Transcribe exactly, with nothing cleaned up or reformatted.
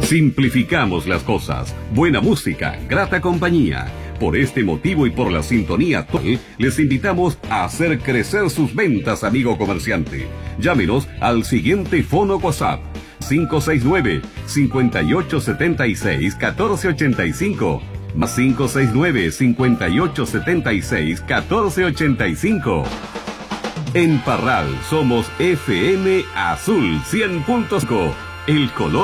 Simplificamos las cosas. Buena música, grata compañía. Por este motivo y por la sintonía total, les invitamos a hacer crecer sus ventas, amigo comerciante. Llámenos al siguiente fono WhatsApp: cinco seis nueve, cinco ocho siete seis, uno cuatro ocho cinco, más cinco seis nueve, cinco ocho siete seis, uno cuatro ocho cinco. En Parral somos F M Azul cien punto cinco, el color